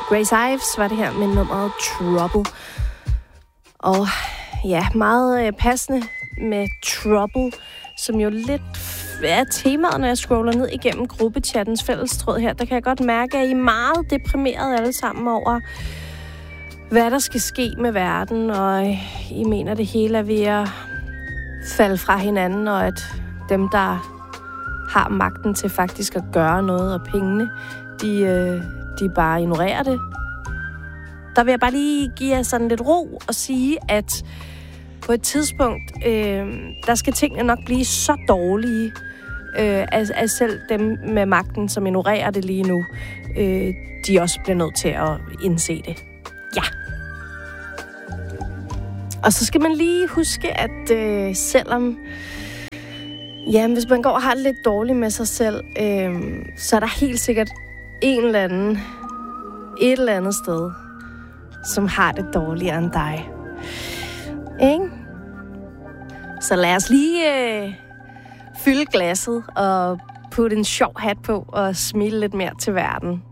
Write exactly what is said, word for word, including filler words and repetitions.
Grace Ives var det her med nummeret Trouble. Og ja, meget øh, passende med Trouble, som jo lidt er temaet, når jeg scroller ned igennem gruppechattens fællestråd her. Der kan jeg godt mærke, at I er meget deprimerede alle sammen over, hvad der skal ske med verden, og I mener, det hele er ved at falde fra hinanden, og at dem, der har magten til faktisk at gøre noget, og pengene, de, øh, de bare ignorerer det. Der vil jeg bare lige give jer sådan lidt ro og sige, at på et tidspunkt, øh, der skal tingene nok blive så dårlige, øh, at, at selv dem med magten, som ignorerer det lige nu, øh, de også bliver nødt til at indse det. Ja. Og så skal man lige huske, at øh, selvom ja, hvis man går og har det lidt dårligt med sig selv, øh, så er der helt sikkert en eller anden, et eller andet sted, som har det dårligere end dig. Ikke? Så lad os lige øh, fylde glasset og putte en sjov hat på og smile lidt mere til verden.